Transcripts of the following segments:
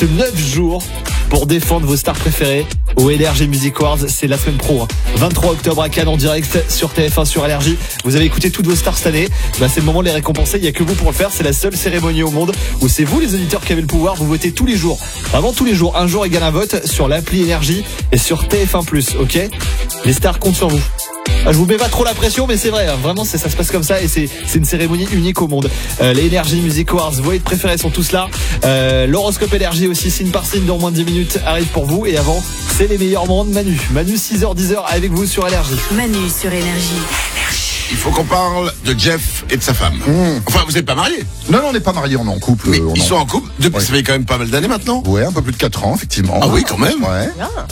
reste 9 jours pour défendre vos stars préférées au LRG Music Awards. C'est la semaine pro. 23 octobre à Cannes en direct sur TF1 sur LRJ. Vous avez écouté toutes vos stars cette année. C'est le moment de les récompenser. Il n'y a que vous pour le faire. C'est la seule cérémonie au monde où c'est vous les auditeurs qui avez le pouvoir. Vous votez tous les jours. Vraiment tous les jours. Un jour égale un vote sur l'appli LRJ et sur TF1+. Ok ? Les stars comptent sur vous. Je vous mets pas trop la pression, mais c'est vrai, vraiment ça se passe comme ça et c'est une cérémonie unique au monde. Les Energy Music Awards, vos hits préférés sont tous là. L'horoscope LRJ aussi, signe par signe, dans moins de 10 minutes, arrive pour vous. Et avant, c'est les meilleurs moments de Manu. Manu, 6h, 10h avec vous sur LRJ. Manu sur LRJ. Il faut qu'on parle de Jeff et de sa femme. Enfin, vous n'êtes pas mariés? Non, on n'est pas mariés, on est en couple. Mais ils sont en couple depuis, ça fait quand même pas mal d'années maintenant. Ouais, un peu plus de 4 ans, effectivement. Ah oui, quand même. Ouais.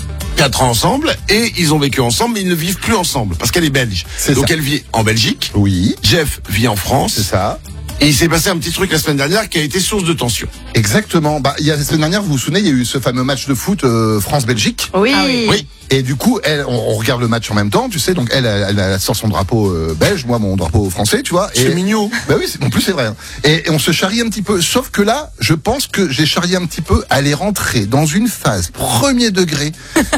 4 ans ensemble, et ils ont vécu ensemble, mais ils ne vivent plus ensemble, parce qu'elle est belge. Donc elle vit en Belgique. Oui. Jeff vit en France. C'est ça. Et il s'est passé un petit truc la semaine dernière qui a été source de tension. Exactement. Il y a la semaine dernière, vous vous souvenez, il y a eu ce fameux match de foot France-Belgique. Oui. Ah oui. Et du coup, on regarde le match en même temps, tu sais, donc elle sort son drapeau belge, moi mon drapeau français, tu vois. C'est mignon. Bah oui, en plus c'est vrai. Hein. Et on se charrie un petit peu. Sauf que là, je pense que j'ai charrié un petit peu. Elle est rentrée dans une phase premier degré.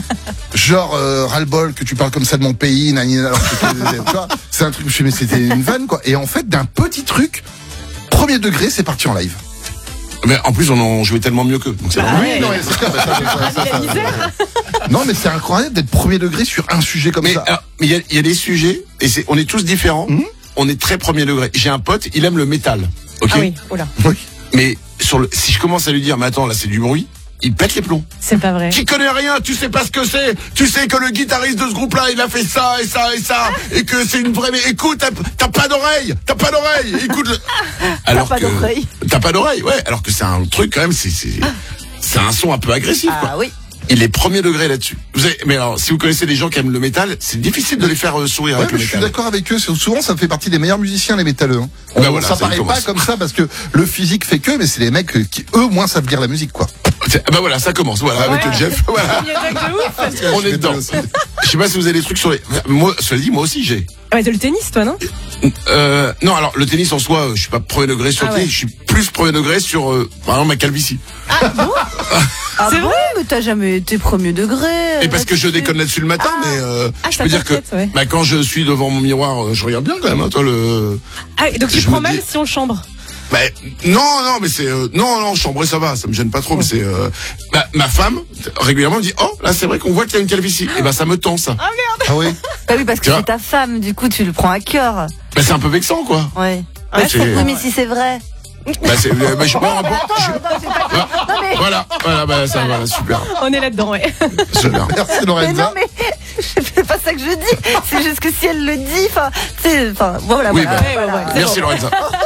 Genre ras-le-bol que tu parles comme ça de mon pays, alors que tu vois, c'est un truc. Je me suis dit, mais c'était une vanne quoi. Et en fait, d'un petit truc, premier degré, c'est parti en live. Mais en plus, on en jouait tellement mieux qu'eux. Donc c'est normal. Oui, non, mais c'est clair. Non, mais c'est incroyable d'être premier degré sur un sujet comme ça. Mais il y a des sujets, et on est tous différents. On est très premier degré. J'ai un pote, il aime le métal. Ok. Ah oui, oula. Oui. Mais si je commence à lui dire, mais attends, là c'est du bruit, il pète les plombs. C'est pas vrai. Tu connais rien, tu sais pas ce que c'est. Tu sais que le guitariste de ce groupe-là, il a fait ça et ça et ça, et que c'est une vraie. Mais écoute, t'as pas d'oreille, Écoute. Alors t'as pas d'oreille. T'as pas d'oreille, ouais. Alors que c'est un truc quand même, c'est un son un peu agressif, quoi. Ah oui. Il est premier degré là-dessus. Mais alors, si vous connaissez des gens qui aiment le métal, c'est difficile de les faire sourire avec le métal. Je suis d'accord avec eux. Souvent, ça fait partie des meilleurs musiciens, les métalleux. Hein. Voilà, ça paraît pas comme ça parce que le physique fait que, mais c'est les mecs qui, eux, moins savent lire la musique, quoi. Voilà, ça commence. Voilà, avec le Jeff. Voilà. On est dedans. Je sais pas si vous avez des trucs sur les. Moi, cela dit, moi aussi, j'ai. Ah ouais, t'as le tennis, toi, non? Non, alors le tennis en soi, je suis pas premier degré sur le tennis. Je suis plus premier degré sur, par exemple, ma calvitie. Ah bon? C'est vrai? Mais t'as jamais été premier degré. Et parce que je déconne là-dessus le matin, mais je peux dire que quand je suis devant mon miroir, je regarde bien quand même. Hein, toi le. Ah, donc tu prends mal si on chambre? Non, mais c'est non, chambrer ça va, ça me gêne pas trop. Mais c'est ma femme régulièrement me dit là c'est vrai qu'on voit qu'il y a une calvitie. Et ça me tend ça. Ah merde. Ah oui. Bah oui, parce que c'est ta femme, du coup tu le prends à cœur. C'est un peu vexant quoi. Ouais. Mais si c'est vrai. Je prends un Voilà, ça, super. On est là-dedans, ouais. Merci Lorenza. Mais non, mais c'est pas ça que je dis. C'est juste que si elle le dit, voilà. Oui, voilà. Merci Lorenza.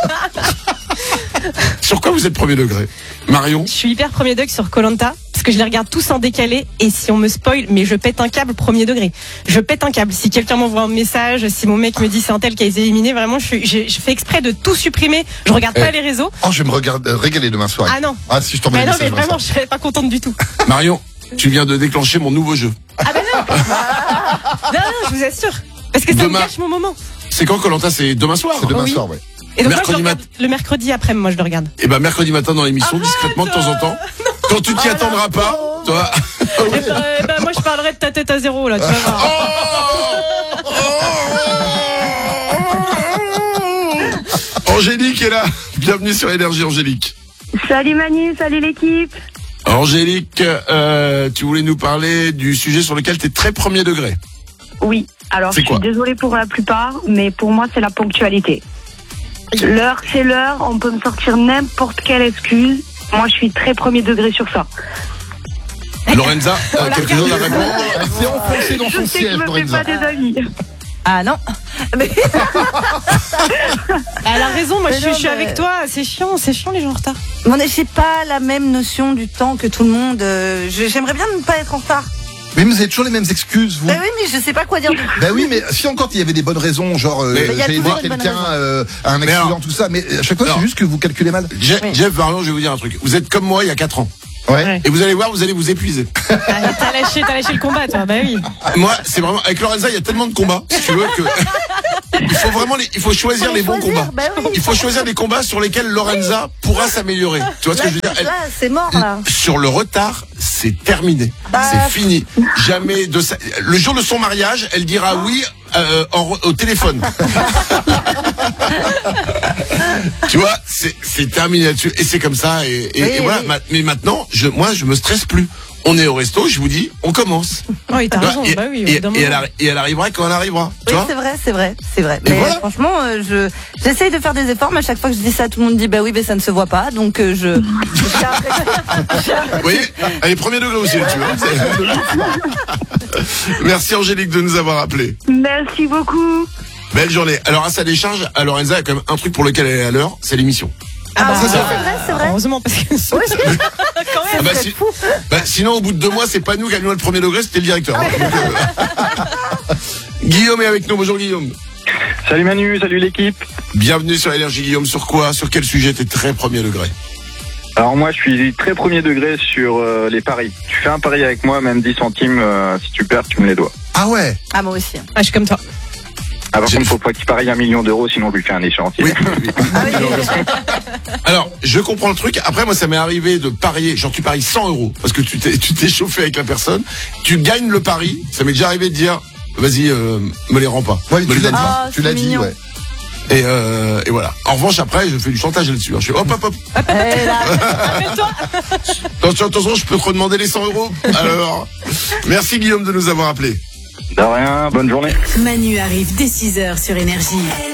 Sur quoi vous êtes premier degré, Marion? Je suis hyper premier degré sur Koh-Lanta parce que je les regarde tous en décalé et si on me spoil, mais je pète un câble premier degré. Je pète un câble. Si quelqu'un m'envoie un message, si mon mec me dit c'est un tel qui a été éliminé, vraiment, je fais exprès de tout supprimer. Je regarde pas les réseaux. Je vais me régaler demain soir. Ah non. Ah si je t'envoie. Mais non, mais vraiment, je serais pas contente du tout. Marion, tu viens de déclencher mon nouveau jeu. Ah ben non. Non, je vous assure. Parce que ça me gâche mon moment. C'est quand Koh-Lanta? C'est demain soir. C'est demain soir, ouais. Et donc le mercredi après, moi je le regarde. Et mercredi matin dans l'émission, discrètement de temps en temps. Quand tu t'y attendras pas, toi. Moi je parlerai de ta tête à zéro là, tu vas voir. Angélique est là. Bienvenue sur Énergie, Angélique. Salut Manu, salut l'équipe. Angélique, tu voulais nous parler du sujet sur lequel tu es très premier degré. Oui, alors je suis désolée pour la plupart, mais pour moi c'est la ponctualité. L'heure c'est l'heure, on peut me sortir n'importe quelle excuse. Moi je suis très premier degré sur ça. Lorenza, quelque chose à répondre? C'est enfoncé dans son siège, Lorenza. Je sais que je me fais pas des amis. Ah non. Mais... Elle a raison, moi je suis avec toi, c'est chiant les gens en retard. Mais j'ai pas la même notion du temps que tout le monde. J'aimerais bien ne pas être en retard. Mais vous avez toujours les mêmes excuses, vous. Oui, mais je sais pas quoi dire. Ben oui, mais si encore il y avait des bonnes raisons, genre j'ai aidé quelqu'un à un accident, tout ça, mais à chaque fois c'est juste que vous calculez mal. Jeff, Marion, je vais vous dire un truc. Vous êtes comme moi il y a 4 ans. Ouais. Et vous allez voir, vous allez vous épuiser. T'as lâché le combat, toi. Bah oui. Moi, c'est vraiment avec Lorenza, il y a tellement de combats, si tu veux que. il faut vraiment il faut choisir les bons combats. Bah oui. Il faut choisir des combats sur lesquels Lorenza pourra s'améliorer. Tu vois ce que je veux dire? Là, c'est mort, là. Sur le retard, c'est terminé. C'est fini. Jamais le jour de son mariage, elle dira oui au téléphone. Tu vois, c'est terminé là-dessus. Et c'est comme ça. Et voilà. Mais maintenant, moi, je me stresse plus. On est au resto, je vous dis, on commence. Oui, t'as raison. Et, Bah oui, et elle arrivera quand elle arrivera. Tu vois, c'est vrai. Mais voilà. franchement, j'essaye de faire des efforts, mais à chaque fois que je dis ça, tout le monde dit bah oui, mais ça ne se voit pas, donc je. Vous voyez, elle est premier degré aussi, tu vois. Merci Angélique de nous avoir appelés. Merci beaucoup. Belle journée. Alors à sa décharge, à Lorenza, il y a quand même un truc pour lequel elle est à l'heure, c'est l'émission. Ah bah, c'est vrai. Heureusement, parce que quand même. Sinon, au bout de 2 mois, c'est pas nous qui avions le premier degré, c'était le directeur. Donc, Guillaume est avec nous. Bonjour Guillaume. Salut Manu, salut l'équipe. Bienvenue sur Énergie Guillaume. Sur quoi? Sur quel sujet? T'es très premier degré? Alors moi, je suis très premier degré sur les paris. Tu fais un pari avec moi, même 10 centimes, si tu perds, tu me les dois. Ah ouais. Ah, moi aussi. Ah, je suis comme toi. Ah, par contre, faut pas qu'il parie 1 million d'euros, sinon je lui fais un échéancier. Oui. Alors, je comprends le truc. Après, moi, ça m'est arrivé de parier. Genre, tu paries 100 euros parce que tu t'es chauffé avec la personne. Tu gagnes le pari. Ça m'est déjà arrivé de dire, vas-y, me les rends pas. Ouais, me les donne pas. tu l'as dit, ouais. Et voilà. En revanche, après, je fais du chantage là-dessus. Je fais hop. Attention, je peux te redemander les 100 euros. Alors, merci Guillaume de nous avoir appelés. De rien, bonne journée. Manu arrive dès 6h sur Énergie.